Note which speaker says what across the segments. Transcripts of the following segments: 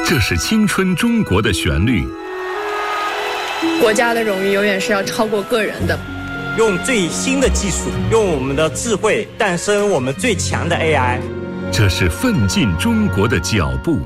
Speaker 1: 这是青春中国的旋律。
Speaker 2: 国家的荣誉永远是要超过个人的。
Speaker 3: 用最新的技术，用我们的智慧诞生我们最强的 AI。
Speaker 1: 这是奋进中国的脚步。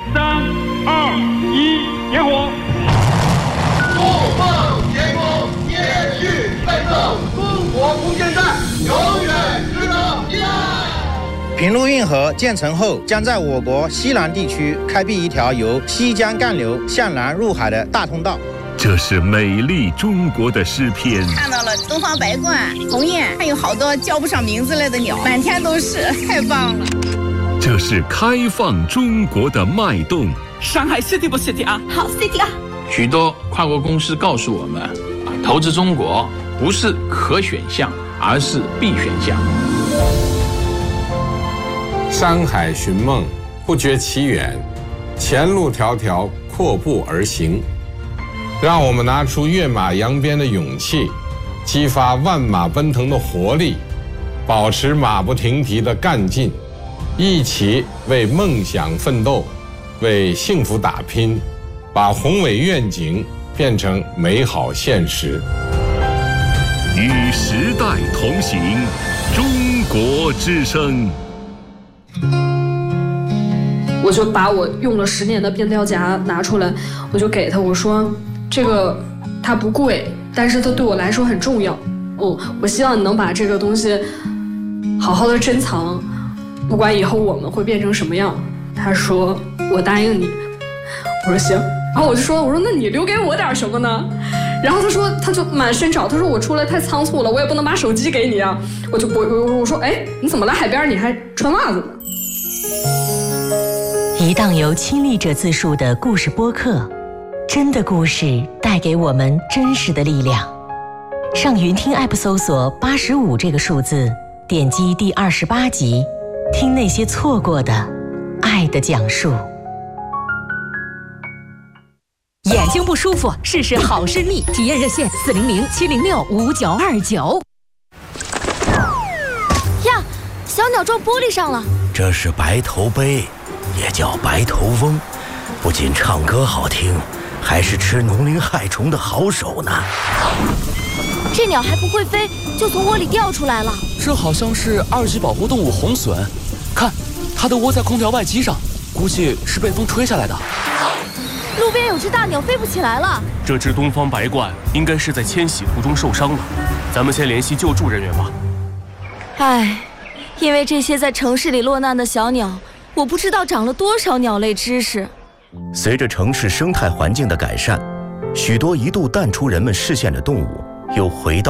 Speaker 4: 3、2、1，点火！
Speaker 5: 不放天空，接续奋斗，中国空间站永远值得依赖。
Speaker 6: 平陆运河建成后，将在我国西南地区开辟一条由西江干流向南入海的大通道。
Speaker 1: 这是美丽中国的诗篇。
Speaker 7: 看到了东方白鹳、鸿雁，还有好多叫不上名字来的鸟，满天都是，太棒了。
Speaker 1: 这是开放中国的脉动。
Speaker 8: 上海 City 不 City 啊？
Speaker 7: 好 City 啊！
Speaker 9: 许多跨国公司告诉我们，投资中国不是可选项，而是必选项。
Speaker 10: 山海寻梦，不觉其远，前路迢迢，阔步而行。让我们拿出跃马扬鞭的勇气，激发万马奔腾的活力，保持马不停蹄的干劲，一起为梦想奋斗，为幸福打拼，把宏伟愿景变成美好现实。
Speaker 1: 与时代同行，中国之声。
Speaker 11: 我就把我用了10年的变调夹拿出来，我就给他，我说这个它不贵，但是它对我来说很重要。我希望你能把这个东西好好的珍藏，不管以后我们会变成什么样。他说我答应你。我说行。然后我说那你留给我点什么呢？然后他就满身找，他说我出来太仓促了，我也不能把手机给你啊。我说哎，你怎么来海边你还穿袜子呢？
Speaker 12: 一档由亲历者自述的故事播客，真的故事带给我们真实的力量。上云听 App 搜索85这个数字，点击第28集，听那些错过的爱的讲述。
Speaker 13: 眼睛不舒服，试试好视力，体验热线400-706-5929。
Speaker 14: 呀，小鸟撞玻璃上了。
Speaker 15: 这是白头鹎，也叫白头翁，不仅唱歌好听，还是吃农林害虫的好手呢。
Speaker 14: 这鸟还不会飞，就从窝里掉出来了。
Speaker 16: 这好像是2级保护动物红隼，看，它的窝在空调外机上，估计是被风吹下来的。
Speaker 14: 路边有只大鸟飞不起来了。
Speaker 17: 这只东方白鹳应该是在迁徙途中受伤了，咱们先联系救助人员吧。
Speaker 14: 唉，因为这些在城市里落难的小鸟，我不知道长了多少鸟类知识。
Speaker 15: 随着城市生态环境的改善，许多一度淡出人们视线的动物又回到